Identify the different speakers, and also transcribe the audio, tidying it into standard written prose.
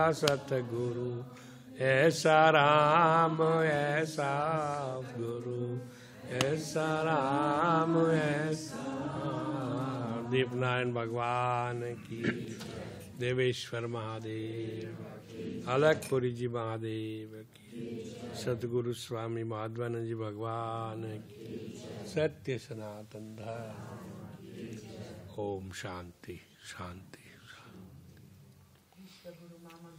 Speaker 1: सतगुरु ऐसा राम ऐसा गुरु ऐसा राम ऐसा। दीपनारायण भगवान की, देवेश्वर महादेव, अलगपुरी जी महादेव की, सतगुरु स्वामी माधवानंद जी भगवान की, सत्य सनातन धर्म। ओम शांति शांति।